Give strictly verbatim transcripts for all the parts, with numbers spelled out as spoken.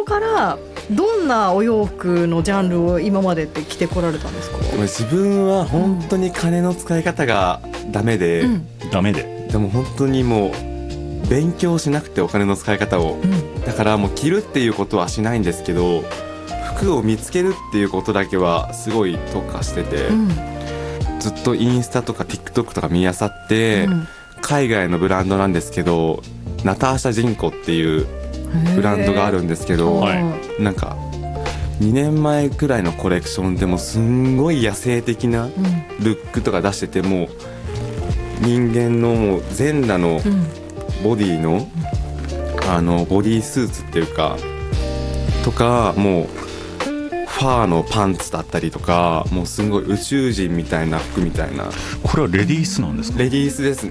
からどんなお洋服のジャンルを今までって着てこられたんですか？ 自分は本当に金の使い方がダメで、 うん、 ダメででも本当にもう勉強しなくてお金の使い方を、うん、だからもう着るっていうことはしないんですけど、服を見つけるっていうことだけはすごい特化してて、うん、ずっとインスタとか TikTok とか見漁って、うん、海外のブランドなんですけどナターシャ・ジンコっていうブランドがあるんですけど、なんかにねんまえくらいのコレクションでもすんごい野生的なルックとか出してて、もう人間のもう全裸のボディのあのボディースーツっていうかとか、もうファーのパンツだったりとか、もうすごい宇宙人みたいな服みたいな。 これはレディースなんですか？ レディースですね。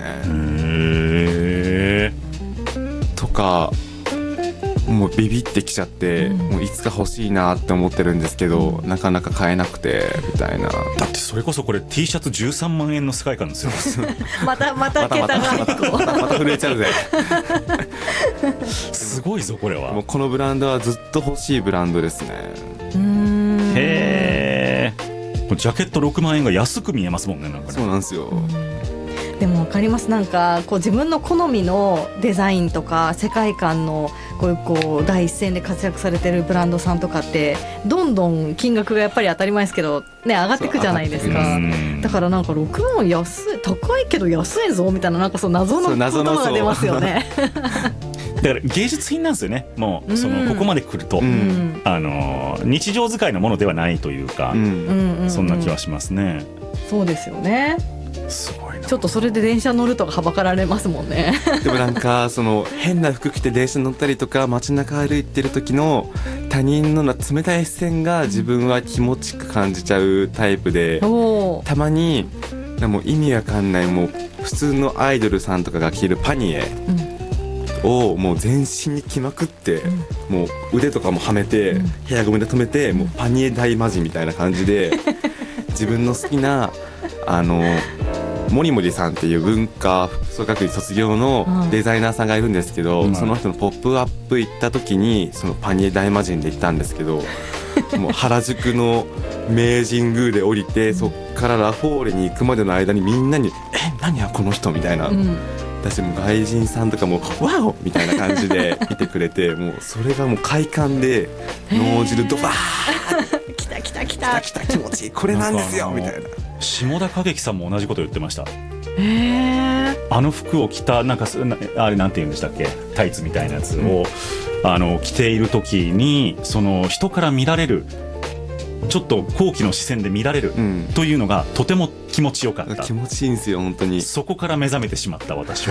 へーとかもうビビってきちゃって、うん、もういつか欲しいなって思ってるんですけど、うん、なかなか買えなくてみたいな。 だってそれこそこれ T シャツじゅうさんまんえんの世界観ですよまたまた桁がまたまたまたまた震えちゃうぜすごいぞこれは。 もうこのブランドはずっと欲しいブランドですね。 うーんへー、ジャケットろくまんえんが安く見えますもんね。なんかね。 そうなんですよ。 でも分かります。なんかこう自分の好みのデザインとか世界観のこういうこう第一線で活躍されてるブランドさんとかってどんどん金額がやっぱり当たり前ですけどね、上がっていくじゃないですか。だからなんかろくまん安い、高いけど安いぞみたいな、なんかそう謎の言葉が出ますよねだから芸術品なんですよね。もうそのここまで来ると、うん、あの日常使いのものではないというか、うん、そんな気はしますね。 そうですよね。 すごいな。 ちょっとそれで電車乗るとかはばかられますもんねでもなんかその変な服着て電車乗ったりとか街中歩いてる時の他人の冷たい視線が自分は気持ちよく感じちゃうタイプで、たまにもう意味わかんないもう普通のアイドルさんとかが着るパニエをもう全身に着まくって、うん、もう腕とかもはめて、うん、ヘアゴムで留めて、もうパニエ大魔人みたいな感じで自分の好きなあのモリモリさんっていう文化服装学院卒業のデザイナーさんがいるんですけど、うん、その人のポップアップ行った時にそのパニエ大魔人で行ったんですけどもう原宿の明治神宮で降りて、そっからラフォーレに行くまでの間にみんなにえ何やこの人みたいな、うん、私も外人さんとかもワオみたいな感じで見てくれてもうそれがもう快感で脳汁ドバー来た来た来た来た気持ちいいこれなんですよみたいな。 下田景樹さんも同じこと言ってました。 へー、 あの服を着たなんかあれなんて言うんでしたっけ、タイツみたいなやつを、うん、あの着ている時にその人から見られるちょっと好奇の視線で見られるというのがとても気持ちよかった、うん、 気持ちいいんですよ本当に。 そこから目覚めてしまった私は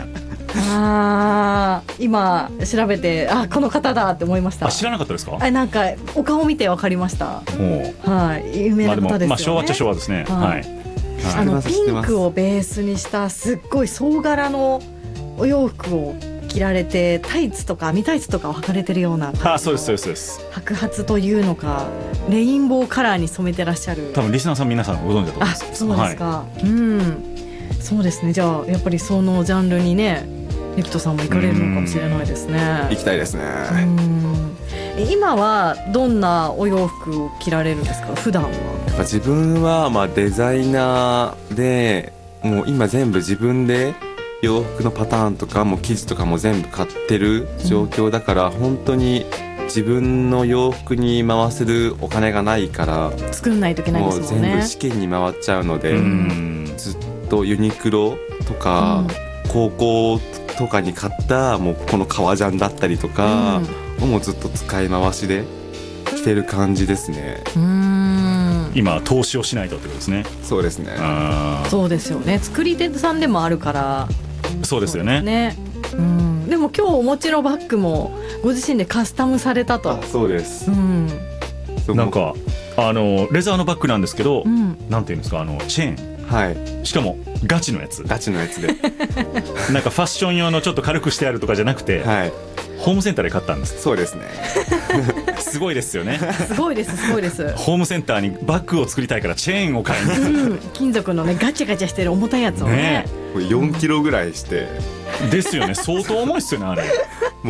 あ今調べてあこの方だって思いました。 あ知らなかったですか？ あなんかお顔見て分かりました。はい、有名な方ですよね。 まあ、でもまあ昭和っちゃ昭和ですね。はい、はい、 あのピンクをベースにしたすっごい総柄のお洋服を着られて、タイツとか網タイツとかを履かれてるようなあそうですそうですそうです。 白髪というのかレインボーカラーに染めてらっしゃる。 多分リスナーさん皆さんご存知だと思います。 あそうですか、はい、うんそうですね。じゃあやっぱりそのジャンルにねゆきとさんも行かれるのかもしれないですね。 行きたいですね。 うん今はどんなお洋服を着られるんですか普段は？ やっぱ自分はまあデザイナーでもう今全部自分で洋服のパターンとかも生地とかも全部買ってる状況だから、うん、本当に自分の洋服に回せるお金がないから作んないといけないですもんね。 もう全部試験に回っちゃうので、うん、ずっとユニクロとか、うん、高校とかに買ったもうこの革ジャンだったりとか、うん、もうずっと使い回しで着てる感じですね。 うーん今投資をしないとってことですね。 そうですね。 あそうですよね。作り手さんでもあるからそうですよね。 ねうんでも今日お持ちのバッグもご自身でカスタムされたと。 あそうです、 うん、 なんかあのレザーのバッグなんですけど、うん、なんていうんですかあのチェーンはい、 しかもガチのやつガチのやつでなんかファッション用のちょっと軽くしてあるとかじゃなくて、はい、ホームセンターで買ったんです。 そうですねすごいですよね。 すごいですすごいです。 ホームセンターにバッグを作りたいからチェーンを買いに、 うん、金属のねガチャガチャしてる重たいやつをね、 ねこれよんキロぐらいしてですよね相当重いっすよねあれ